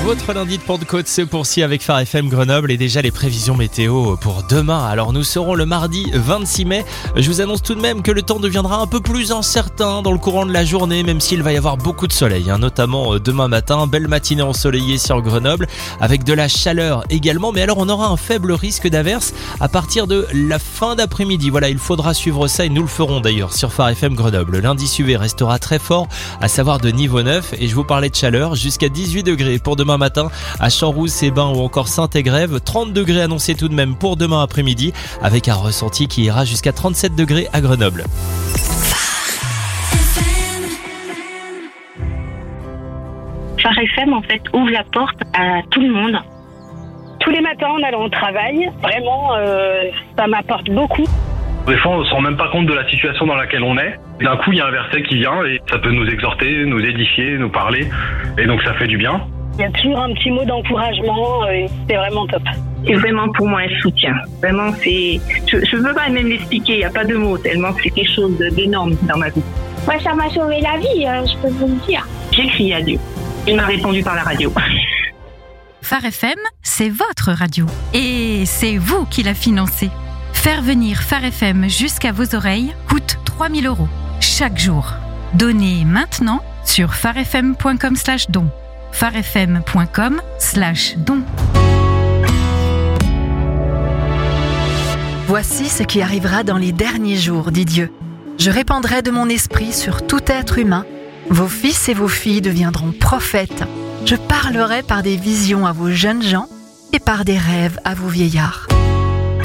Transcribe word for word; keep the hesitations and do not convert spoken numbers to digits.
Votre lundi de Pentecôte se poursuit avec Phare F M Grenoble et déjà les prévisions météo pour demain. Alors nous serons le mardi vingt-six mai. Je vous annonce tout de même que le temps deviendra un peu plus incertain dans le courant de la journée, même s'il va y avoir beaucoup de soleil, hein, notamment demain matin. Belle matinée ensoleillée sur Grenoble avec de la chaleur également. Mais alors on aura un faible risque d'averse à partir de la fin d'après-midi. Voilà, il faudra suivre ça et nous le ferons d'ailleurs sur Phare F M Grenoble. L'indice U V restera très fort, à savoir de niveau neuf. Et je vous parlais de chaleur, jusqu'à dix-huit degrés pour demain matin à Champs-Rousse, Sébain ou encore Saint-Égrève. trente degrés annoncés tout de même pour demain après-midi avec un ressenti qui ira jusqu'à trente-sept degrés à Grenoble. Phare F M en fait ouvre la porte à tout le monde. Tous les matins en allant au travail, vraiment euh, ça m'apporte beaucoup. Des fois, on ne se rend même pas compte de la situation dans laquelle on est. D'un coup, il y a un verset qui vient et ça peut nous exhorter, nous édifier, nous parler. Et donc, ça fait du bien. Il y a toujours un petit mot d'encouragement et c'est vraiment top. C'est vraiment pour moi un soutien. Vraiment, c'est, je ne peux pas même l'expliquer, il n'y a pas de mots, tellement c'est quelque chose d'énorme dans ma vie. Moi, ça m'a sauvé la vie, hein, je peux vous le dire. J'ai crié à Dieu. Il m'a répondu par la radio. Phare F M, c'est votre radio. Et c'est vous qui la financez. Faire venir Phare F M jusqu'à vos oreilles coûte trois mille euros chaque jour. Donnez maintenant sur pharefm point com slash don. pharefm point com slash don. Voici ce qui arrivera dans les derniers jours, dit Dieu. Je répandrai de mon esprit sur tout être humain. Vos fils et vos filles deviendront prophètes. Je parlerai par des visions à vos jeunes gens et par des rêves à vos vieillards.